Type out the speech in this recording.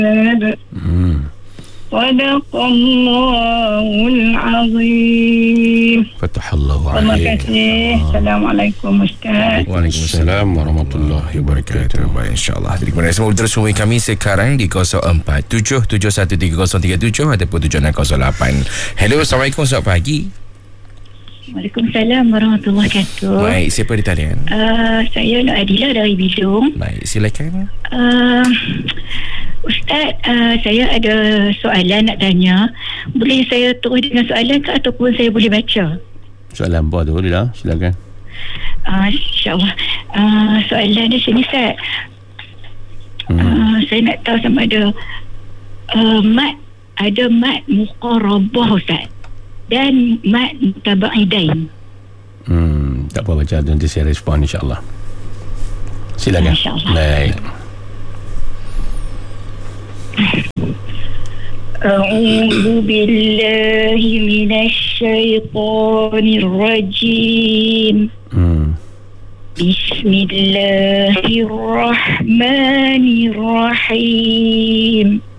Sadaqallahul Azim. Fatahallahu alaik. Terima kasih. Assalamualaikum Ustaz. Waalaikumsalam warahmatullahi wabarakatuh. Baik, insyaAllah. Jadi kepada semua terus hubungi kami sekarang di 0477713037 ataupun 7608. Hello, Assalamualaikum, selamat pagi. Waalaikumsalam warahmatullahi wabarakatuh. Baik, siapa di talian? Saya Nur Adila dari Bidung. Baik, silakan. Ustaz, saya ada soalan nak tanya. Boleh saya terus dengan soalan ke ataupun saya boleh baca? Soalan apa tu? Boleh lah, silakan. InsyaAllah. Soalan di sini, Ustaz. Saya nak tahu sama ada mat muqarabah, Ustaz, dan mat mutabaidain. Tak apa, baca nanti saya respon insyaAllah. Silakan. InsyaAllah. Baik. A'udzu billahi minasy syaithanir rajim. Bismillahirrahmanirrahim.